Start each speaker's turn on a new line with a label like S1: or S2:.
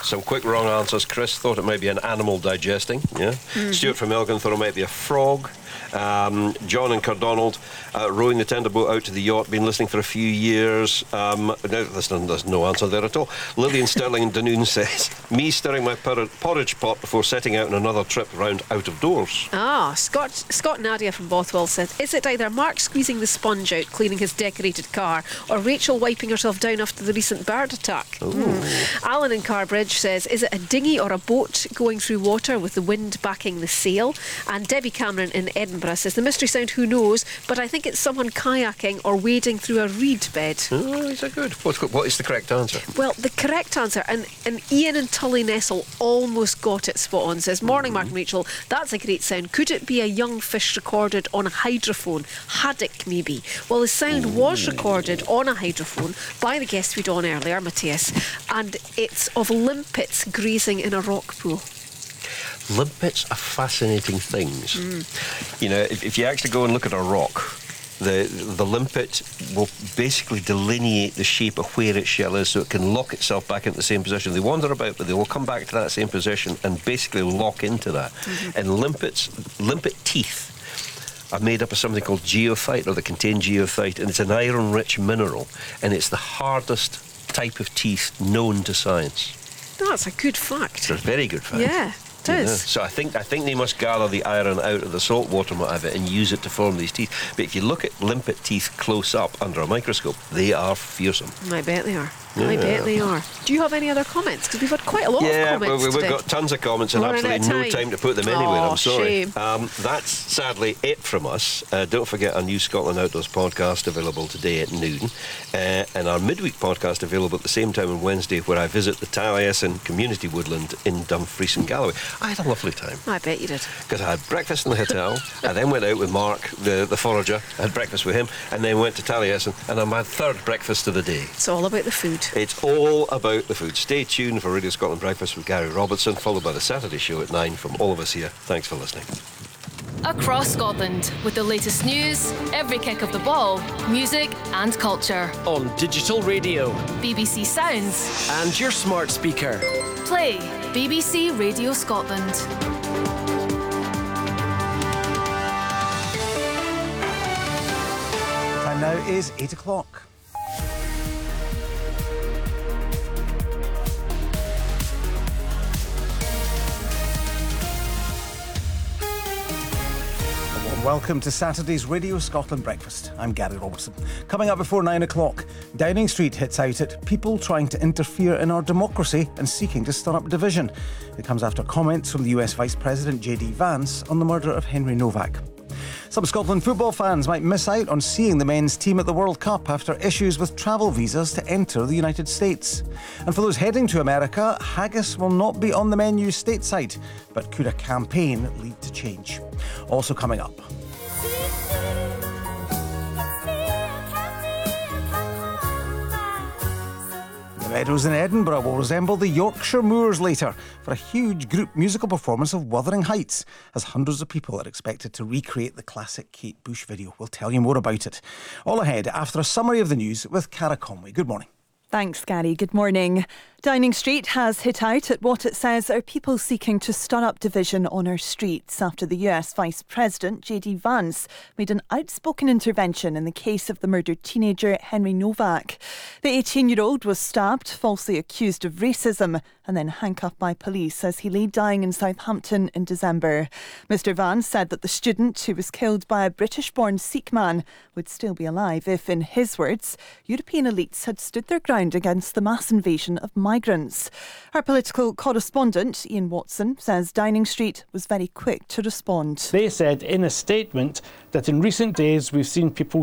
S1: Some quick wrong answers. Chris thought it might be an animal digesting. Yeah. Stuart from Elgin thought it might be a frog. John and Cardonald, rowing the tender boat out to the yacht, been listening for a few years. There's no answer there at all. Lillian Sterling in Dunoon says, me stirring my porridge pot before setting out on another trip round out of doors.
S2: Scott Nadia from Bothwell says, is it either Mark squeezing the sponge out cleaning his decorated car, or Rachel wiping herself down after the recent bird attack? Alan in Carbridge says, is it a dinghy or a boat going through water with the wind backing the sail? And Debbie Cameron in Edinburgh says, the mystery sound, who knows, but I think it's someone kayaking or wading through a reed bed.
S1: Oh, is that good? What is the correct answer?
S2: Well, the correct answer, and Ian and Tully Nestle almost got it spot on, says, morning Mark and Rachel, that's a great sound. Could it be a young fish recorded on a hydrophone? Haddock maybe. Well, the sound was recorded on a hydrophone by the guest we'd on earlier, Matthias, and it's of limpets grazing in a rock pool.
S1: Limpets are fascinating things. You know, if you actually go and look at a rock, the limpet will basically delineate the shape of where its shell is so it can lock itself back into the same position. They wander about, but they will come back to that same position and basically lock into that. And limpet teeth are made up of something called geothite, or they contain geothite, and it's an iron-rich mineral, and it's the hardest type of teeth known to science.
S2: That's a good fact.
S1: It's a very good fact.
S2: Yeah.
S1: Yeah. So I think they must gather the iron out of the salt water and whatever and use it to form these teeth. But if you look at limpet teeth close up under a microscope, they are fearsome.
S2: I bet they are. I bet they are. Do you have any other comments? Because we've had quite a lot of comments
S1: we've
S2: today.
S1: got tons of comments and absolutely no time to put them anywhere. I'm sorry. That's sadly it from us. Don't forget our new Scotland Outdoors podcast available today at noon, and our midweek podcast available at the same time on Wednesday, where I visit the Taliesin Community Woodland in Dumfries and Galloway. I had a lovely time.
S2: I bet you did.
S1: Because I had breakfast in the hotel. I then went out with Mark, the forager. I had breakfast with him, and then went to Taliesin, and I'm my third breakfast of the day.
S2: It's all about the food.
S1: It's all about the food. Stay tuned for Radio Scotland Breakfast with Gary Robertson, followed by the Saturday show at 9 from all of us here. Thanks for listening.
S3: Across Scotland, with the latest news, every kick of the ball, music and culture.
S4: On digital radio,
S3: BBC Sounds,
S4: and your smart speaker.
S3: Play BBC Radio Scotland.
S5: Time now is 8 o'clock. Welcome to Saturday's Radio Scotland Breakfast. I'm Gary Robertson. Coming up before 9 o'clock, Downing Street hits out at people trying to interfere in our democracy and seeking to stir up division. It comes after comments from the US Vice President J.D. Vance on the murder of Henry Novak. Some Scotland football fans might miss out on seeing the men's team at the World Cup after issues with travel visas to enter the United States. And for those heading to America, haggis will not be on the menu stateside, but could a campaign lead to change? Also coming up. The meadows in Edinburgh will resemble the Yorkshire Moors later for a huge group musical performance of Wuthering Heights, as hundreds of people are expected to recreate the classic Kate Bush video. We'll tell you more about it. All ahead after a summary of the news with Cara Conway. Good morning.
S6: Thanks, Gary. Good morning. Downing Street has hit out at what it says are people seeking to stir up division on our streets after the US Vice President J.D. Vance made an outspoken intervention in the case of the murdered teenager Henry Novak. The 18-year-old was stabbed, falsely accused of racism, and then handcuffed by police as he lay dying in Southampton in December. Mr. Vance said that the student, who was killed by a British-born Sikh man, would still be alive if, in his words, European elites had stood their ground against the mass invasion of migrants. Our political correspondent, Ian Watson, says Downing Street was very quick to respond.
S7: They said in a statement that in recent days we've seen people